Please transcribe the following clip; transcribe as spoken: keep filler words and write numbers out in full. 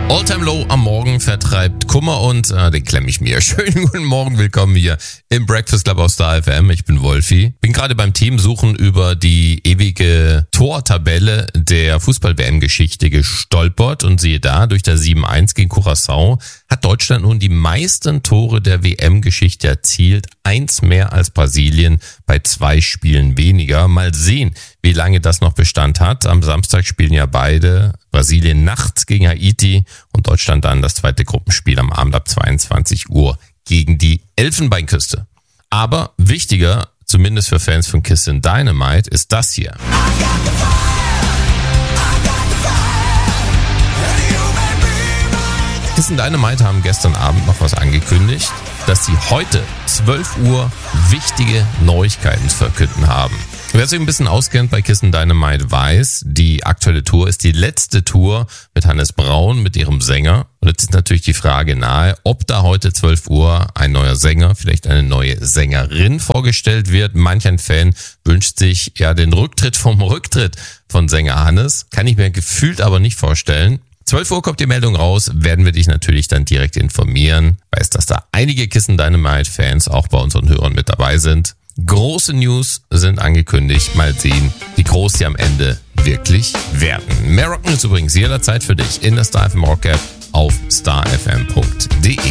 All Time Low am Morgen vertreibt Kummer und äh, den klemme ich mir. Schönen guten Morgen, willkommen hier im Breakfast Club auf Star F M. Ich bin Wolfi. Bin gerade beim Teamsuchen über die ewige Tortabelle der Fußball-W M-Geschichte gestolpert und siehe da, durch das sieben eins gegen Curaçao hat Deutschland nun die meisten Tore der W M-Geschichte erzielt. Eins mehr als Brasilien bei zwei Spielen weniger. Mal sehen, wie lange das noch Bestand hat. Am Samstag spielen ja beide, Brasilien nachts gegen Haiti und Deutschland dann das zweite Gruppenspiel am Abend ab zweiundzwanzig Uhr gegen die Elfenbeinküste. Aber wichtiger, zumindest für Fans von Kissin' Dynamite, ist das hier. Kissin' Dynamite haben gestern Abend noch was angekündigt, dass sie heute zwölf Uhr wichtige Neuigkeiten zu verkünden haben. Wer sich ein bisschen auskennt bei Kissin' Dynamite weiß, die aktuelle Tour ist die letzte Tour mit Hannes Braun, mit ihrem Sänger. Und jetzt ist natürlich die Frage nahe, ob da heute zwölf Uhr ein neuer Sänger, vielleicht eine neue Sängerin vorgestellt wird. Manch ein Fan wünscht sich ja den Rücktritt vom Rücktritt von Sänger Hannes. Kann ich mir gefühlt aber nicht vorstellen. zwölf Uhr kommt die Meldung raus, werden wir dich natürlich dann direkt informieren. Weiß, dass da einige Kissin' Dynamite Fans auch bei unseren Hörern mit dabei sind. Große News sind angekündigt. Mal sehen, wie groß sie am Ende wirklich werden. Mehr Rocken ist übrigens jederzeit für dich in der Star F M Rock App auf star f m punkt d e.